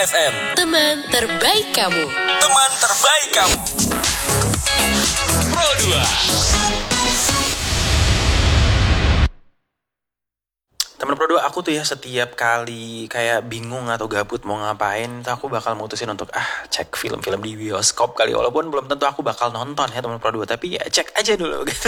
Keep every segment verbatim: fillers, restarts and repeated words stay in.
F M. Teman terbaik kamu. Teman terbaik kamu. Pro dua. Temen Pro dua, aku tuh ya setiap kali kayak bingung atau gabut mau ngapain, tuh aku bakal mutusin untuk ah cek film-film di bioskop kali. Walaupun belum tentu aku bakal nonton ya temen Pro dua, tapi ya cek aja dulu gitu.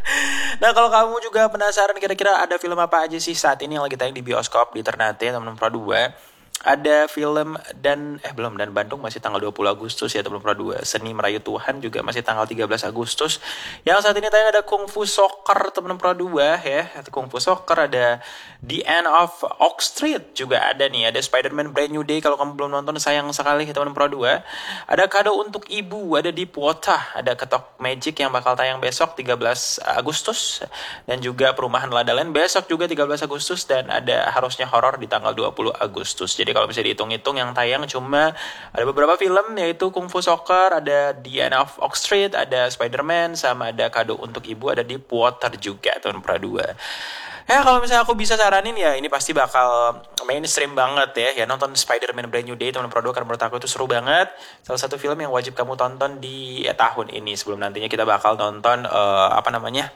Nah kalau kamu juga penasaran kira-kira ada film apa aja sih saat ini yang lagi tayang di bioskop di Ternate temen Pro dua, ada film dan eh belum dan Bandung masih tanggal dua puluh Agustus ya teman Pro dua. Seni Merayu Tuhan juga masih tanggal tiga belas Agustus. Yang saat ini tayang ada Kung Fu Soccer teman Pro dua ya. Kung Fu Soccer, ada The End of Oak Street juga ada nih. Ada Spider-Man Brand New Day kalau kamu belum nonton, sayang sekali teman Pro dua. Ada Kado Untuk Ibu, ada Deep Water, ada Ketok Magic yang bakal tayang besok tiga belas Agustus, dan juga Perumahan Lada Land besok juga tiga belas Agustus, dan ada Harusnya Horor di tanggal dua puluh Agustus. Jadi kalau bisa dihitung-hitung yang tayang cuma ada beberapa film, yaitu Kung Fu Soccer, ada The End of Oak Street, ada Spider-Man, sama ada Kado Untuk Ibu, ada Deep Water juga teman Pro dua. Ya kalau misalnya aku bisa saranin ya ini pasti bakal mainstream banget ya. Ya nonton Spider-Man Brand New Day teman Pro dua, karena menurut aku itu seru banget. Salah satu film yang wajib kamu tonton di ya, tahun ini, sebelum nantinya kita bakal nonton uh, apa namanya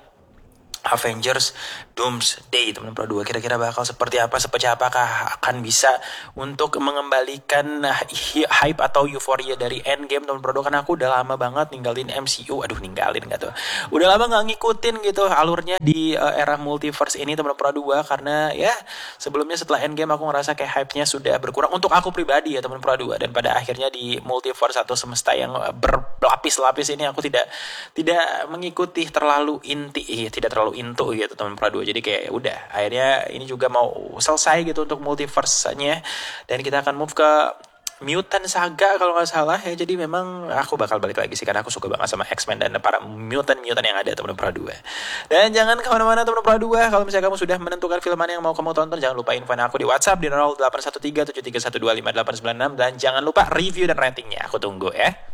Avengers Doomsday teman Pro dua. Kira-kira bakal seperti apa, sepecah apakah akan bisa untuk mengembalikan hype atau euforia dari Endgame teman Pro dua. Karena aku udah lama banget ninggalin M C U. Aduh ninggalin gak tuh, udah lama gak ngikutin gitu alurnya di uh, era multiverse ini teman Pro dua. Karena ya sebelumnya setelah Endgame aku ngerasa kayak hype-nya sudah berkurang untuk aku pribadi ya teman Pro dua. Dan pada akhirnya di multiverse atau semesta yang berlapis-lapis ini aku tidak tidak mengikuti terlalu inti, ya, tidak terlalu into gitu teman Pro dua. Jadi kayak udah akhirnya ini juga mau selesai gitu untuk multiverse-nya, dan kita akan move ke Mutant Saga kalau nggak salah ya. Jadi memang aku bakal balik lagi sih, karena aku suka banget sama X-Men dan para mutant-mutant yang ada teman Pro dua. Dan jangan kemana-mana teman Pro dua. Kalau misalnya kamu sudah menentukan film mana yang mau kamu tonton, jangan lupa info aku di WhatsApp di nol delapan satu tiga tujuh tiga satu dua lima delapan sembilan enam, dan jangan lupa review dan ratingnya. Aku tunggu ya.